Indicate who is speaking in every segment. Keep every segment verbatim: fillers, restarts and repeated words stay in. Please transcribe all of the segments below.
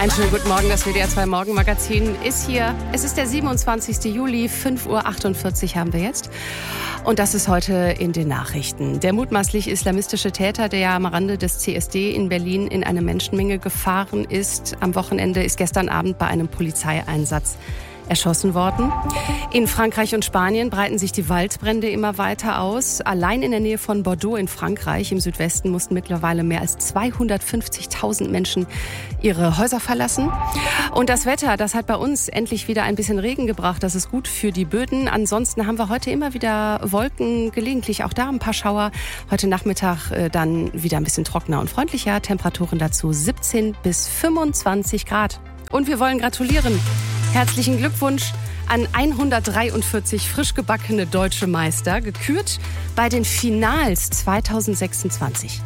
Speaker 1: Einen schönen guten Morgen, das W D R zwei Morgenmagazin ist hier. Es ist der siebenundzwanzigster Juli, fünf Uhr achtundvierzig haben wir jetzt. Und das ist heute in den Nachrichten. Der mutmaßlich islamistische Täter, der am Rande des C S D in Berlin in eine Menschenmenge gefahren ist, am Wochenende ist gestern Abend bei einem Polizeieinsatz erschossen worden. In Frankreich und Spanien breiten sich die Waldbrände immer weiter aus. Allein in der Nähe von Bordeaux in Frankreich im Südwesten mussten mittlerweile mehr als zweihundertfünfzigtausend Menschen ihre Häuser verlassen. Und das Wetter, das hat bei uns endlich wieder ein bisschen Regen gebracht. Das ist gut für die Böden. Ansonsten haben wir heute immer wieder Wolken, gelegentlich auch da ein paar Schauer. Heute Nachmittag äh, dann wieder ein bisschen trockener und freundlicher. Temperaturen dazu siebzehn bis fünfundzwanzig Grad. Und wir wollen gratulieren. Herzlichen Glückwunsch an hundertdreiundvierzig frisch gebackene deutsche Meister, gekürt bei den Finals zweitausendsechsundzwanzig.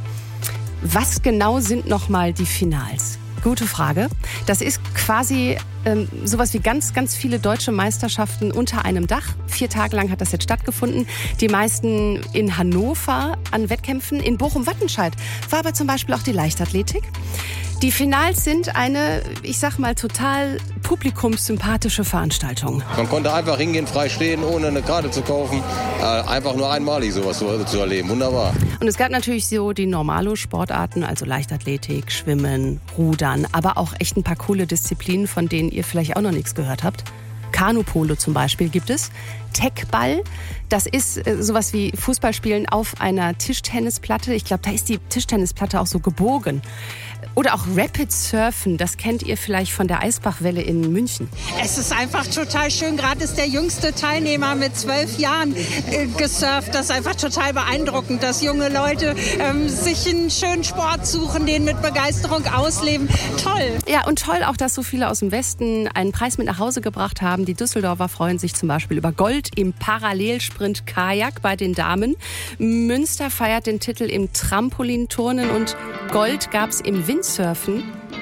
Speaker 1: Was genau sind nochmal die Finals? Gute Frage. Das ist quasi ähm, sowas wie ganz, ganz viele deutsche Meisterschaften unter einem Dach. Vier Tage lang hat das jetzt stattgefunden. Die meisten in Hannover an Wettkämpfen. In Bochum-Wattenscheid war aber zum Beispiel auch die Leichtathletik. Die Finals sind eine, ich sag mal, total publikumssympathische Veranstaltung.
Speaker 2: Man konnte einfach hingehen, frei stehen, ohne eine Karte zu kaufen. Äh, einfach nur einmalig sowas zu, zu erleben. Wunderbar.
Speaker 1: Und es gab natürlich so die Normalo-Sportarten, also Leichtathletik, Schwimmen, Rudern, aber auch echt ein paar coole Disziplinen, von denen ihr vielleicht auch noch nichts gehört habt. Kanupolo zum Beispiel gibt es. Techball, das ist äh, sowas wie Fußballspielen auf einer Tischtennisplatte. Ich glaube, da ist die Tischtennisplatte auch so gebogen. Oder auch Rapid Surfen, das kennt ihr vielleicht von der Eisbachwelle in München.
Speaker 3: Es ist einfach total schön. Gerade ist der jüngste Teilnehmer mit zwölf Jahren äh, gesurft. Das ist einfach total beeindruckend, dass junge Leute ähm, sich einen schönen Sport suchen, den mit Begeisterung ausleben. Toll.
Speaker 1: Ja, und toll auch, dass so viele aus dem Westen einen Preis mit nach Hause gebracht haben. Die Düsseldorfer freuen sich zum Beispiel über Gold im Parallelsprint Kajak bei den Damen. Münster feiert den Titel im Trampolinturnen und Gold gab's im Windsurfen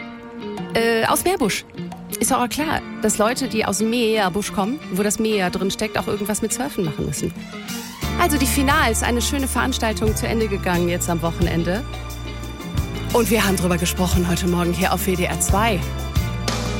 Speaker 1: äh, aus Meerbusch. Ist auch klar, dass Leute, die aus Meerbusch kommen, wo das Meer drin steckt, auch irgendwas mit Surfen machen müssen. Also die Finals, eine schöne Veranstaltung zu Ende gegangen jetzt am Wochenende. Und wir haben drüber gesprochen heute Morgen hier auf W D R zwei.